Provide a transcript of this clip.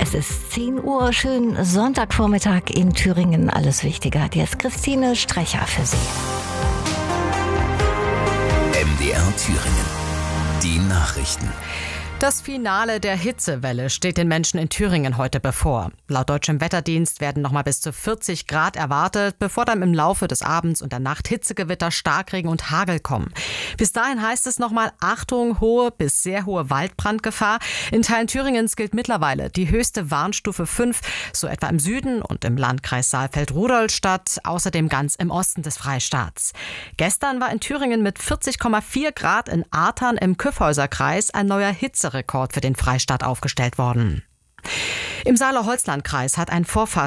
Es ist 10 Uhr, schönen Sonntagvormittag in Thüringen. Alles Wichtige hat jetzt Christine Strecher für Sie. MDR Thüringen. Die Nachrichten. Das Finale der Hitzewelle steht den Menschen in Thüringen heute bevor. Laut deutschem Wetterdienst werden nochmal bis zu 40 Grad erwartet, bevor dann im Laufe des Abends und der Nacht Hitzegewitter, Starkregen und Hagel kommen. Bis dahin heißt es nochmal Achtung, hohe bis sehr hohe Waldbrandgefahr. In Teilen Thüringens gilt mittlerweile die höchste Warnstufe 5, so etwa im Süden und im Landkreis Saalfeld-Rudolstadt, außerdem ganz im Osten des Freistaats. Gestern war in Thüringen mit 40,4 Grad in Artern im Kyffhäuserkreis ein neuer Hitzerekord für den Freistaat aufgestellt worden. Im Saale-Holzland-Kreis hat ein